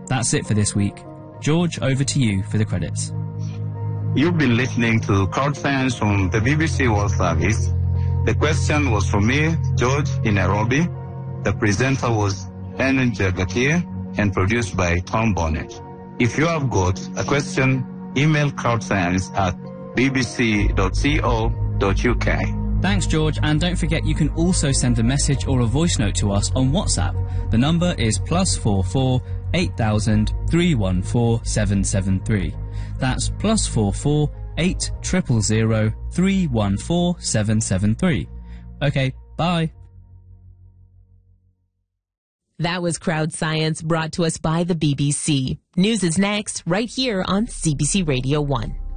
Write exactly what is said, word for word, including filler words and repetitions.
That's it for this week. George, over to you for the credits. You've been listening to Crowd Science from the B B C World Service. The question was from me, George, in Nairobi. The presenter was Henry Jagatir and produced by Tom Bonnet. If you have got a question, email crowdscience at b b c dot co dot u k. Thanks, George, and don't forget you can also send a message or a voice note to us on WhatsApp. The number is plus four four eight thousand three one four seven seven three. That's plus four four eight triple zero three one four seven seven three. Okay, bye. That was Crowd Science, brought to us by the B B C. News is next, right here on C B C Radio one.